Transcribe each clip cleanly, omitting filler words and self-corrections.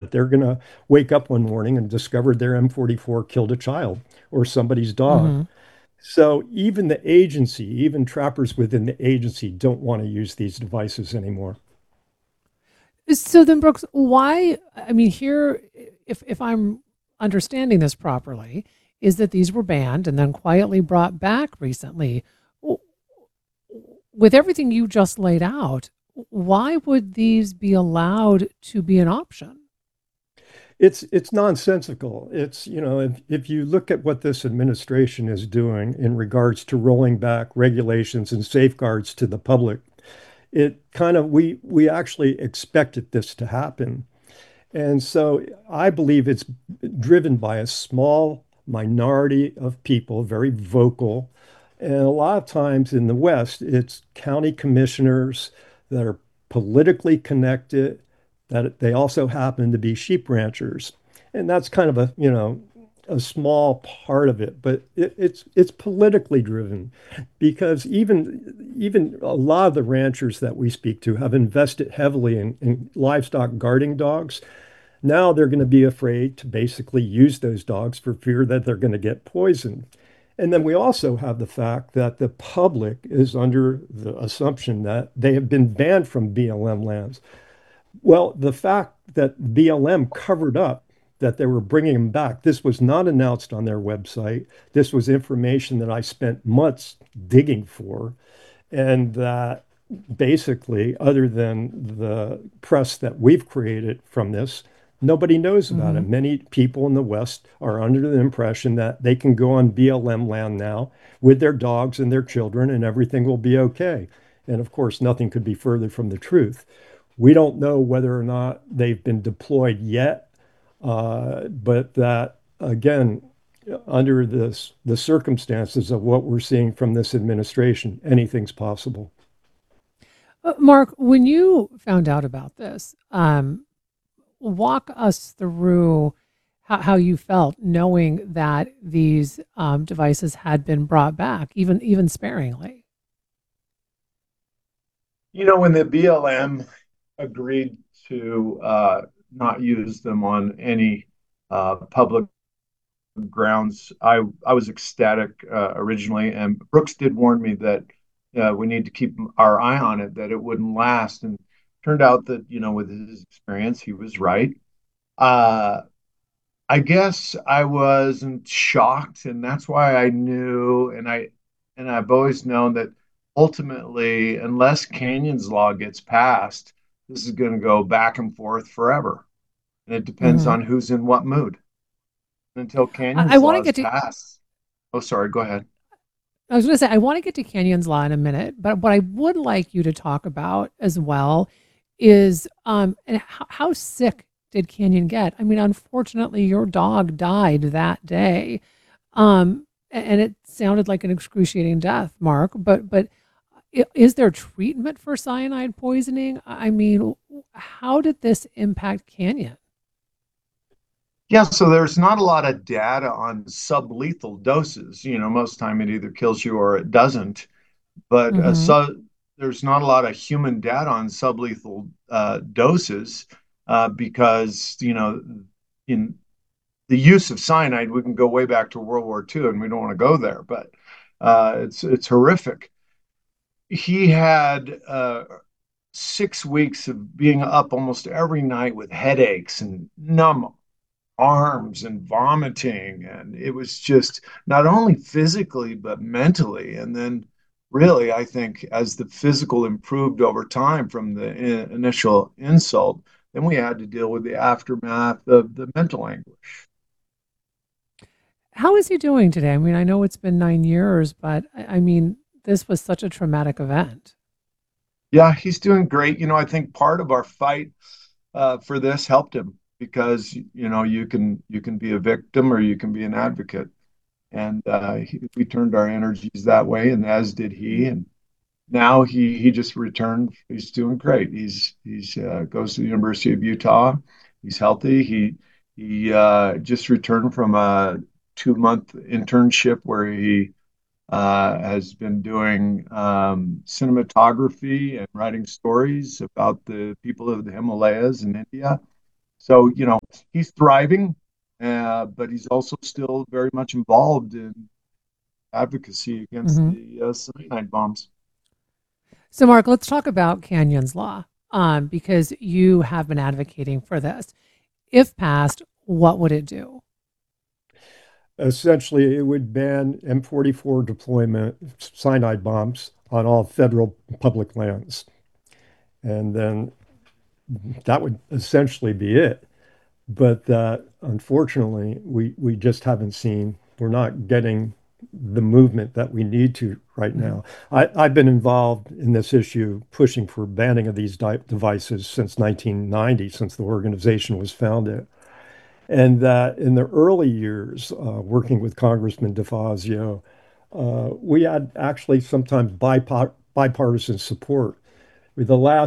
that they're going to wake up one morning and discover their M44 killed a child or somebody's dog. Hmm. So even the agency, even trappers within the agency don't want to use these devices anymore. So then, Brooks, why? I mean, here, if I'm understanding this properly, is that these were banned and then quietly brought back recently. W- With everything you just laid out, why would these be allowed to be an option? It's nonsensical. It's, if you look at what this administration is doing in regards to rolling back regulations and safeguards to the public, it kind of we actually expected this to happen. And so I believe it's driven by a small minority of people, very vocal. And a lot of times in the West, it's county commissioners that are politically connected, that they also happen to be sheep ranchers. And that's kind of a small part of it, but it's politically driven because even a lot of the ranchers that we speak to have invested heavily in livestock guarding dogs. Now they're going to be afraid to basically use those dogs for fear that they're going to get poisoned. And then we also have the fact that the public is under the assumption that they have been banned from BLM lands. Well, the fact that BLM covered up that they were bringing them back, this was not announced on their website. This was information that I spent months digging for. And that basically, other than the press that we've created from this, nobody knows about it. Hmm. Many people in the West are under the impression that they can go on BLM land now with their dogs and their children and everything will be okay. And of course, nothing could be further from the truth. We don't know whether or not they've been deployed yet, but that, again, under the circumstances of what we're seeing from this administration, anything's possible. Mark, when you found out about this, walk us through how you felt knowing that these devices had been brought back, even sparingly. When the BLM agreed to not use them on any public grounds, I was ecstatic originally, and Brooks did warn me that we need to keep our eye on it, that it wouldn't last, and turned out that with his experience, he was right. Uh, I guess I wasn't shocked, and that's why I knew, and I've always known that ultimately, unless Canyon's law gets passed, this is going to go back and forth forever, and it depends Hmm. on who's in what mood. Until I Canyon's want law to is get to. passed. Oh, sorry. Go ahead. I was going to say I want to get to Canyon's Law in a minute, but what I would like you to talk about as well is and how sick did Canyon get? I mean, unfortunately, your dog died that day, and it sounded like an excruciating death, Mark. But is there treatment for cyanide poisoning? I mean, how did this impact Canyon? Yeah, so there's not a lot of data on sublethal doses. Most time it either kills you or it doesn't. But Hmm. there's not a lot of human data on sublethal doses because in the use of cyanide, we can go way back to World War II, and we don't want to go there, but it's horrific. He had 6 weeks of being up almost every night with headaches and numb arms and vomiting, and it was just not only physically but mentally. And then really, I think as the physical improved over time from the initial insult, then we had to deal with the aftermath of the mental anguish. How is he doing today? I mean, I know it's been 9 years, but I mean, this was such a traumatic event. Yeah, he's doing great. I think part of our fight for this helped him because you can be a victim or you can be an advocate, and we turned our energies that way, and as did he. And now he just returned. He's doing great. He's goes to the University of Utah. He's healthy. He just returned from a 2 month internship where he has been doing cinematography and writing stories about the people of the Himalayas in India. So he's thriving, but he's also still very much involved in advocacy against Hmm. the cyanide bombs. So, Mark, let's talk about Canyon's Law, because you have been advocating for this. If passed, what would it do? Essentially, it would ban M44 deployment cyanide bombs on all federal public lands. And then that would essentially be it. But unfortunately, we just haven't seen, we're not getting the movement that we need to right Hmm. now. I've been involved in this issue, pushing for banning of these devices since 1990, since the organization was founded. And that in the early years, working with Congressman DeFazio, we had actually sometimes bipartisan support. With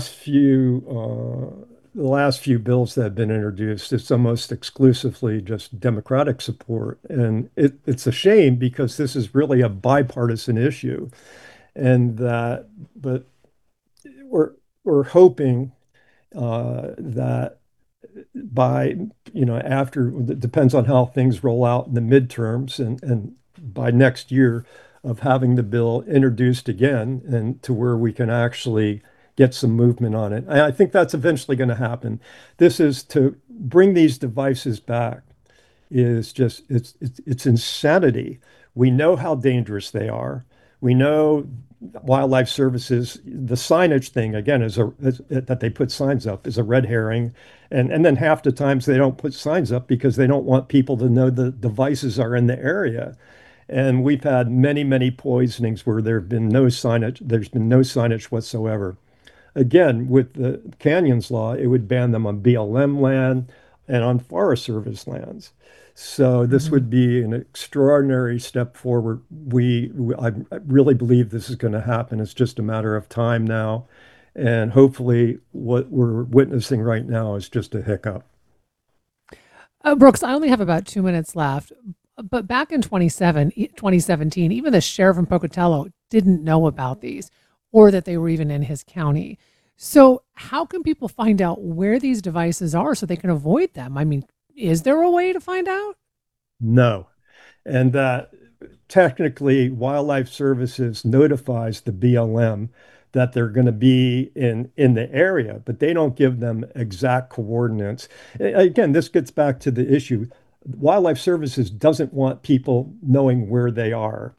the last few bills that have been introduced, it's almost exclusively just Democratic support, and it's a shame because this is really a bipartisan issue, and that, but we're we're hoping that by, after, it depends on how things roll out in the midterms and by next year of having the bill introduced again and to where we can actually get some movement on it. I think that's eventually going to happen. This is to bring these devices back is just it's insanity. We know how dangerous they are. We know wildlife services, the signage thing again is that they put signs up is a red herring. And then half the times they don't put signs up because they don't want people to know the devices are in the area. And we've had many, many poisonings where there's been no signage whatsoever. Again, with the Canyons Law, it would ban them on BLM land and on Forest Service lands. So this Hmm. would be an extraordinary step forward. I really believe this is going to happen. It's just a matter of time now. And hopefully what we're witnessing right now is just a hiccup. Brooks, I only have about 2 minutes left. But back in 2017, even the sheriff in Pocatello didn't know about these or that they were even in his county. So, how can people find out where these devices are so they can avoid them? I mean, is there a way to find out? No. And that technically Wildlife Services notifies the BLM that they're going to be in the area, but they don't give them exact coordinates. Again, this gets back to the issue. Wildlife Services doesn't want people knowing where they are.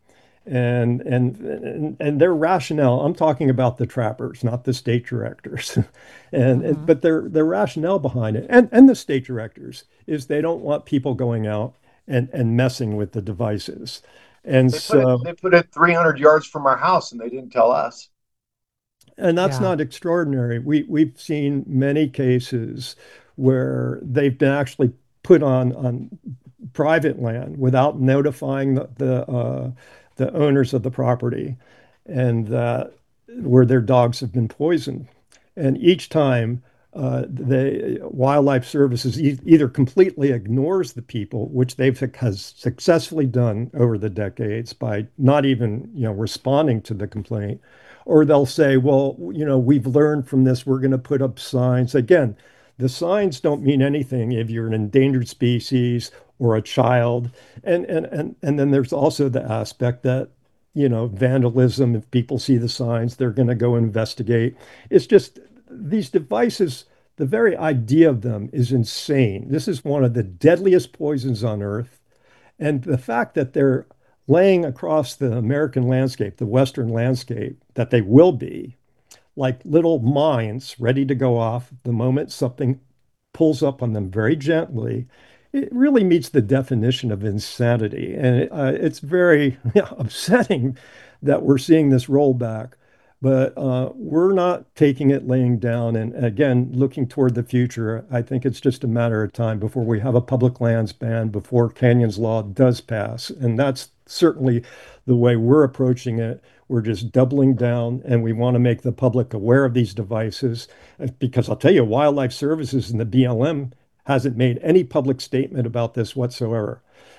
And their rationale, I'm talking about the trappers, not the state directors. Hmm. But their rationale behind it and the state directors is they don't want people going out and messing with the devices. And so, They put it 300 yards from our house, and they didn't tell us. and that's Yeah. not extraordinary. We've seen many cases where they've been actually put on private land without notifying the owners of the property, and where their dogs have been poisoned. And each time, the Wildlife Services either completely ignores the people, which they've has successfully done over the decades by not even, responding to the complaint, or they'll say, well, we've learned from this, we're going to put up signs. Again, the signs don't mean anything if you're an endangered species or a child. And then there's also the aspect that, vandalism, if people see the signs, they're going to go investigate. It's just these devices, the very idea of them is insane. This is one of the deadliest poisons on earth. And the fact that they're laying across the American landscape, the Western landscape, that they will be like little mines ready to go off the moment something pulls up on them very gently, it really meets the definition of insanity. And it's very upsetting that we're seeing this rollback. But we're not taking it laying down. And again, looking toward the future, I think it's just a matter of time before we have a public lands ban, before Canyons Law does pass. And that's certainly the way we're approaching it. We're just doubling down and we want to make the public aware of these devices because I'll tell you, Wildlife Services and the BLM hasn't made any public statement about this whatsoever.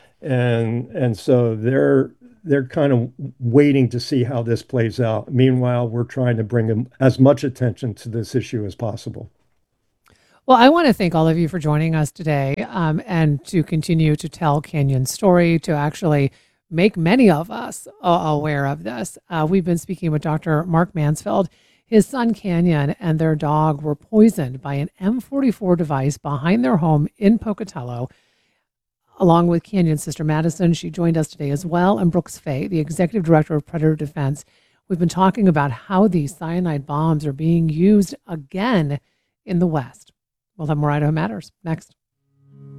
And so they're kind of waiting to see how this plays out. Meanwhile, we're trying to bring as much attention to this issue as possible. Well, I want to thank all of you for joining us today, and to continue to tell Canyon's story, to actually make many of us aware of this. We've been speaking with Dr. Mark Mansfield. His son Canyon and their dog were poisoned by an M44 device behind their home in Pocatello, along with Canyon's sister Madison. She joined us today as well, and Brooks Fay, the executive director of Predator Defense. We've been talking about how these cyanide bombs are being used again in the West. We'll have more Idaho Matters next.